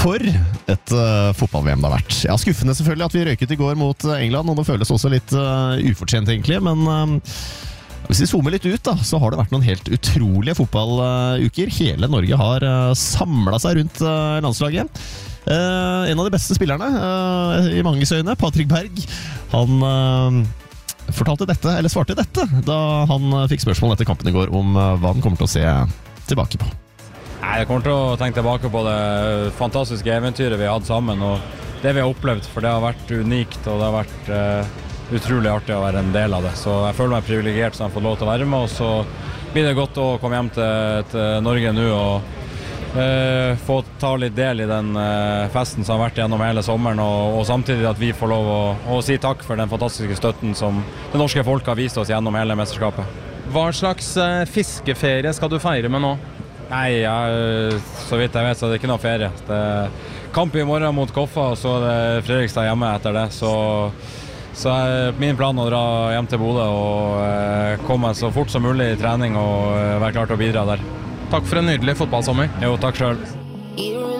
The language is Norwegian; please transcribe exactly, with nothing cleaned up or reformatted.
For et uh, fotball-V M det har vært. Ja, skuffende selvfølgelig at vi røyket i går mot uh, England, og det føles også litt uh, ufortjent egentlig, men uh, hvis vi zoomer litt ut da, så har det vært noen helt utrolige fotballuker. Hele Norge har uh, samlet seg rundt uh, landslaget. Uh, en av de beste spillerne uh, i manges øyne, Patrick Berg, han uh, fortalte dette, eller svarte dette, da han uh, fikk spørsmål etter kampen i går om uh, hva han kommer til å se tilbake på. Nei, jeg kommer til å tenke tilbake på det fantastiske eventyret vi har hatt sammen, og det vi har opplevd, for det har vært unikt, og det har vært uh, utrolig artig å være en del av det. Så jeg føler meg privilegert som jeg har fått lov til å være med, og så blir det godt å komme hjem til, til Norge nå, og uh, få ta litt del i den uh, festen som har vært gjennom hele sommeren, og, og samtidig at vi får lov å, å si takk for den fantastiske støtten som det norske folk har vist oss gjennom hele mesterskapet. Hva slags uh, fiskeferie skal du feire med nå? Nei, jeg, så vidt jeg vet så er det ikke noe ferie. Det er kamp i morgen mot Koffa, og så er det Fredrikstad hjemme etter det. Så, så er min plan å dra hjem til Bodø og eh, komme så fort som mulig i trening og eh, være klar til å bidra der. Takk for en nydelig fotballsommer. Jo, takk selv.